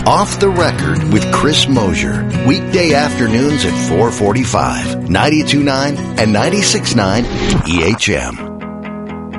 Off the Record with Chris Mosier. Weekday afternoons at 4:45. 92.9 and 96.9 EHM.